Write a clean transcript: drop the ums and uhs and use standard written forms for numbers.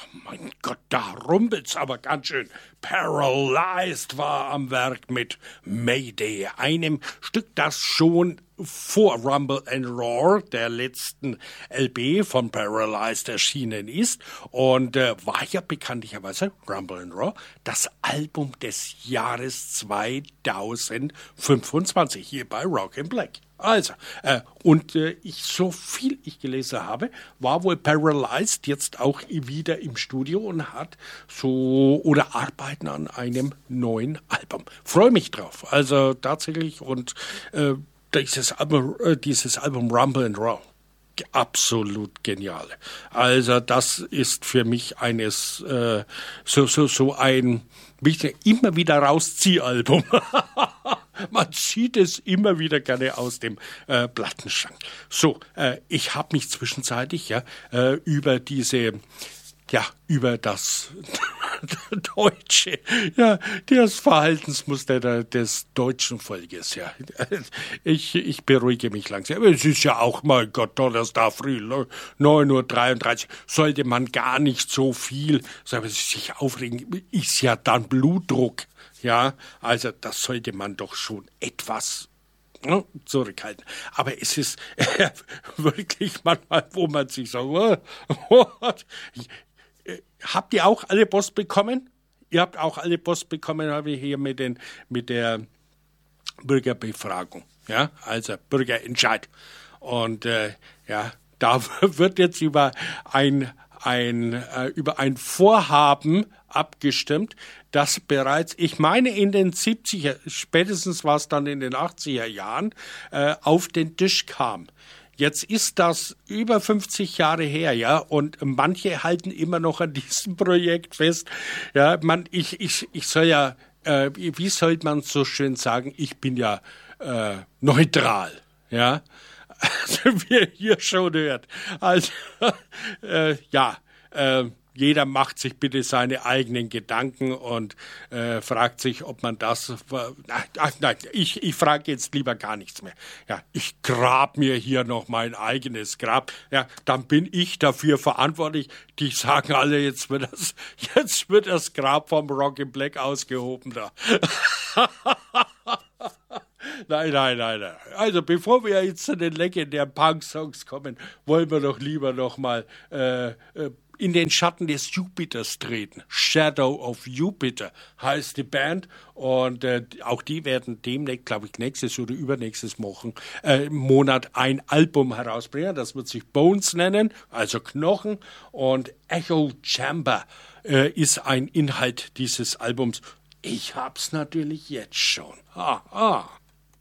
Mein Gott, da rumpelt's aber ganz schön. Paralyzed war am Werk mit Mayday, einem Stück, das schon vor Rumble and Roar, der letzten LP von Paralyzed, erschienen ist und war ja bekanntlicherweise Rumble and Roar das Album des Jahres 2025 hier bei Rock in Black. Also, so viel ich gelesen habe, war wohl Paralyzed jetzt auch wieder im Studio und hat oder arbeiten an einem neuen Album. Freue mich drauf. Also tatsächlich und dieses Album Rumble and Roar, absolut genial. Also das ist für mich eines so ein immer wieder Rauszieh-Album. Man zieht es immer wieder gerne aus dem Plattenschrank. So, ich habe mich zwischenzeitlich über das Deutsche, das Verhaltensmuster des deutschen Volkes, Ich beruhige mich langsam. Aber es ist ja auch, mein Gott, Donnerstag früh, 9:33 Uhr, sollte man gar nicht so viel sich aufregen, ist ja dann Blutdruck, also das sollte man doch schon etwas zurückhalten. Aber es ist wirklich manchmal, wo man sich so, habt ihr auch alle Post bekommen? Ihr habt auch alle Post bekommen, habe ich hier mit der Bürgerbefragung, also Bürgerentscheid. Und da wird jetzt über ein Vorhaben abgestimmt, das bereits, ich meine in den 70er, spätestens war es dann in den 80er Jahren, auf den Tisch kam. Jetzt ist das über 50 Jahre her, und manche halten immer noch an diesem Projekt fest. Ich soll wie soll man so schön sagen, ich bin ja neutral, Also, wie ihr hier schon hört. Also, jeder macht sich bitte seine eigenen Gedanken und fragt sich, ob man das... Nein, ich frage jetzt lieber gar nichts mehr. Ich grab mir hier noch mein eigenes Grab. Dann bin ich dafür verantwortlich. Die sagen alle, jetzt wird das Grab vom Rock in Black ausgehoben da. Nein. Also bevor wir jetzt zu den legendären Punk-Songs kommen, wollen wir doch lieber noch mal in den Schatten des Jupiters treten. Shadow of Jupiter heißt die Band und auch die werden demnächst, glaube ich, nächstes oder übernächstes Monat ein Album herausbringen. Das wird sich Bones nennen, also Knochen, und Echo Chamber ist ein Inhalt dieses Albums. Ich hab's natürlich jetzt schon.